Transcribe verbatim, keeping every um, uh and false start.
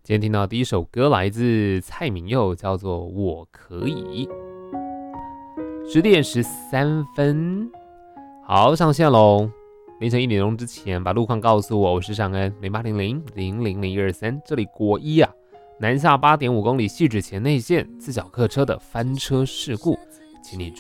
今天听到第一首歌来自蔡旻佑，叫做《我可以》。十点十三分，好，上线喽！凌晨一点钟之前把路况告诉我，我是尚恩，零八零零零零零一二三，这里国一啊，南下八点五公里，汐止前内线自小客车的翻车事故，请你注意。